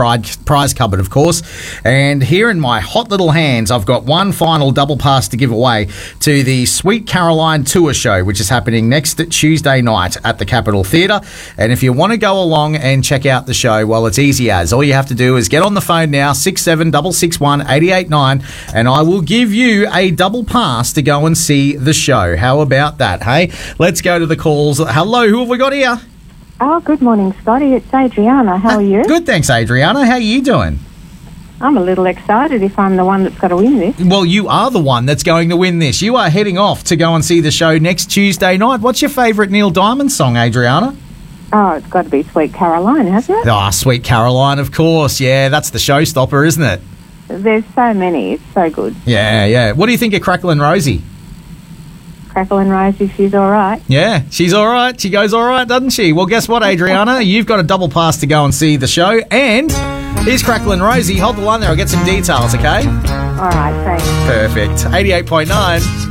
prize cupboard, of course. And here in my hot little hands, I've got one final double pass to give away to the Sweet Caroline Tour Show, which is happening next Tuesday night at the Capitol Theatre. And if you want to go along and check out the show, well, it's easy as. All you have to do is get on the phone now, 6766 889, and I will give you a double pass to go and see the show. How about that, hey? Let's go to the calls. Hello, who have we got here? Oh, good morning, Scotty. It's Adriana. How are you? Good, thanks, Adriana. How are you doing? I'm a little excited if I'm the one that's got to win this. Well, you are the one that's going to win this. You are heading off to go and see the show next Tuesday night. What's your favourite Neil Diamond song, Adriana? Oh, it's got to be Sweet Caroline, hasn't it? Ah, Sweet Caroline, of course. Yeah, that's the showstopper, isn't it? There's so many. It's so good. Yeah. What do you think of Cracklin' Rosie? Cracklin' Rosie, she's all right. Yeah, she's all right. She goes all right, doesn't she? Well, guess what, Adriana? You've got a double pass to go and see the show. And here's Cracklin' Rosie. Hold the line there. I'll get some details, okay? All right, thanks. Perfect. 88.9.